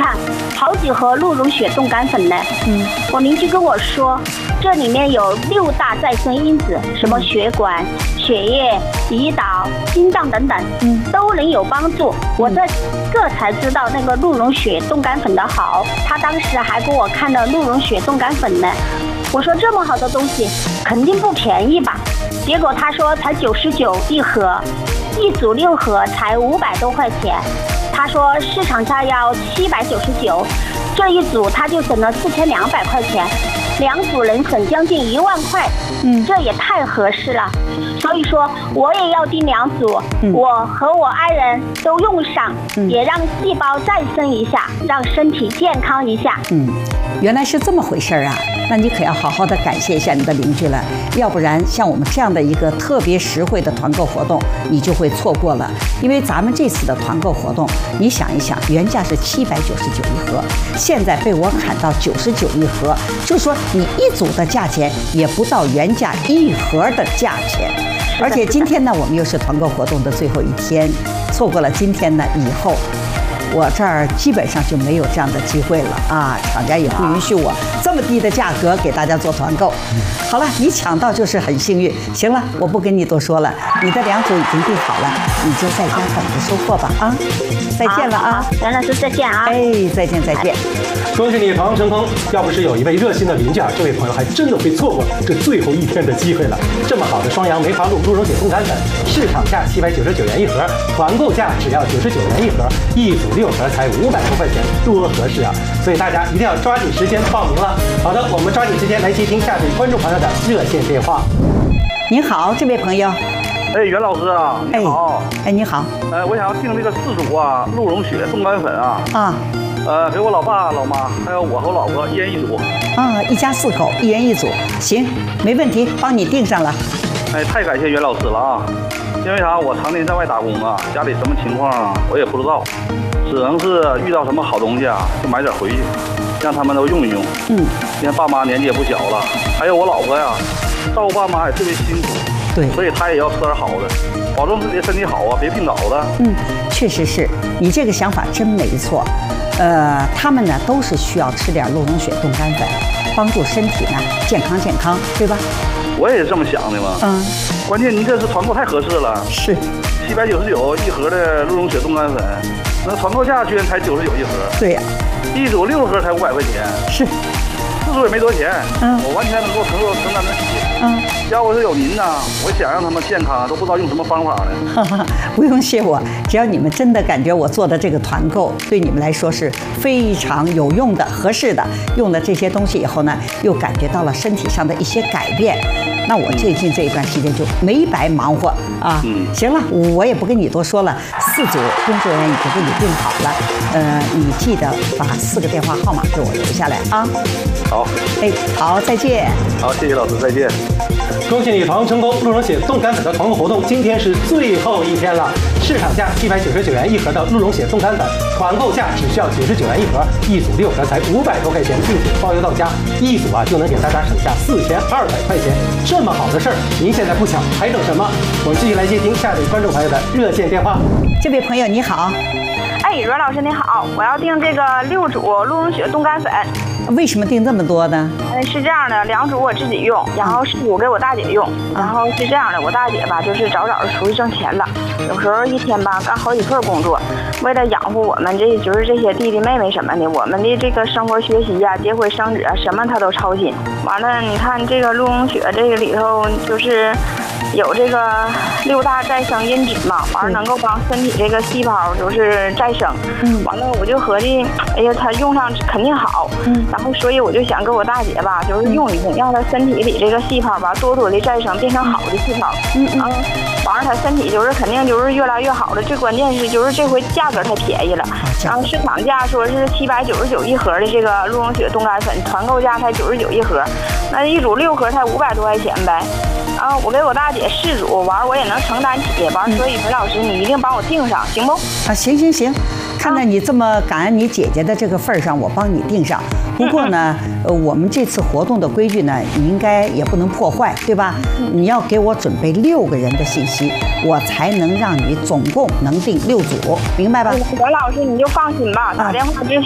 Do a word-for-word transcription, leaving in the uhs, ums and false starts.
看，好几盒鹿茸血冻干粉呢。嗯，我邻居跟我说，这里面有六大再生因子，什么血管、血液、胰岛、心脏等等，嗯，都能有帮助。我这个才知道那个鹿茸血冻干粉的好。他当时还给我看了鹿茸血冻干粉呢。我说这么好的东西，肯定不便宜吧？结果他说才九十九一盒，一组六盒才五百多块钱。他说市场价要七百九十九，这一组他就省了四千两百块钱，两组能省将近一万块，嗯，这也太合适了。所以说我也要订两组，嗯、我和我爱人都用上，嗯、也让细胞再生一下，让身体健康一下。 嗯，原来是这么回事啊！那你可要好好的感谢一下你的邻居了，要不然像我们这样的一个特别实惠的团购活动，你就会错过了。因为咱们这次的团购活动，你想一想，原价是七百九十九一盒，现在被我砍到九十九一盒，就说你一组的价钱也不到原价一盒的价钱。而且今天呢，我们又是团购活动的最后一天，错过了今天呢，以后我这儿基本上就没有这样的机会了啊！厂家也不允许我这么低的价格给大家做团购。好了，你抢到就是很幸运。行了，我不跟你多说了，你的两组已经订好了，你就在家等着收货吧啊！再见了啊， 袁老师再见啊！ 哎，再见再见。 恭喜你团购成功！要不是有一位热心的邻居啊，这位朋友还真的会错过这最后一天的机会了。这么好的双阳梅花鹿鹿茸血冻干粉，市场价七百九十九元一盒，团购价只要九十九元一盒，一组六盒才五百多块钱，多合适啊！所以大家一定要抓紧时间报名了。好的，我们抓紧时间来接听下位观众朋友的热线电话。 您好，这位朋友。 哎，袁老师啊，你好。 哎，你好。 呃，我想要订这个四组啊，鹿茸血冻干粉啊。啊。呃，给我老爸、老妈，还有我和我老婆一人一组。 啊，一家四口，一人一组，行，没问题，帮你订上了。 哎，太感谢袁老师了啊！因为啥？我常年在外打工啊，家里什么情况啊，我也不知道，只能是遇到什么好东西啊，就买点回去，让他们都用一用。嗯。因为爸妈年纪也不小了，还有我老婆呀，照顾爸妈也特别辛苦。 对， 所以他也要吃点好的，保证自己的身体好啊，别病倒的。 嗯，确实是你这个想法真没错。呃，他们呢都是需要吃点鹿茸血冻干粉，帮助身体呢健康健康，对吧？ 我也是这么想的嘛。嗯。关键您这次团购太合适了， 是七百九十九一盒的鹿茸血冻干粉，那团购价居然才九十九一盒。 对呀、 啊，一组六盒才五百块钱。 是。 四组也没多少钱，嗯，我完全能够承受承担得起。嗯，要不是有您呢，我想让他们健康，都不知道用什么方法呢。 不用谢我，只要你们真的感觉我做的这个团购对你们来说是非常有用的、合适的，用了这些东西以后呢，又感觉到了身体上的一些改变，那我最近这一段时间就没白忙活啊。嗯，行了，我也不跟你多说了，四组工作人员已经给你订好了，呃，你记得把四个电话号码给我留下来啊。 好， 哎，好，再见。 好，谢谢老师，再见。 恭喜你团购成功！鹿茸血冻干粉的团购活动今天是最后一天了，市场价七百九十九元一盒的鹿茸血冻干粉，团购价只需要九十九元一盒，一组六盒才五百多块钱，并且包邮到家，一组啊就能给大家省下四千二百块钱。这么好的事儿，您现在不抢还等什么？我们继续来接听下位观众朋友的热线电话。 这位朋友你好。 哎，阮老师你好，我要订这个六组鹿茸血冻干粉。 为什么订这么多呢？ 嗯，是这样的，两组我自己用，然后四组给我大姐用。然后是这样的，我大姐吧，就是早早的出去挣钱了，有时候一天吧干好几份工作，为了养活我们这就是这些弟弟妹妹什么的，我们的这个生活学习呀、结婚生子啊，什么她都操心。完了，你看这个鹿茸血这个里头就是有这个六大再生因子嘛，完了能够帮身体这个细胞就是再生。嗯，完了我就合计，哎呀，她用上肯定好。嗯。然后，所以我就想给我大姐吧，就是用一用，让她身体里这个细胞吧，多多的再生，变成好的细胞。嗯嗯。完了，她身体就是肯定就是越来越好了。最关键是就是这回价格太便宜了，然后市场价说是七百九十九一盒的这个鹿茸血冻干粉，团购价才九十九一盒，那一组六盒才五百多块钱呗。啊，我给我大姐四组，完我也能承担起。完，所以裴老师你一定帮我订上，行不？ 啊，行行行。看在你这么感恩你姐姐的这个份儿上，我帮你订上。不过呢，呃，我们这次活动的规矩呢，你应该也不能破坏，对吧？你要给我准备六个人的信息，我才能让你总共能订六组，明白吧？ 王老师你就放心吧，打电话之前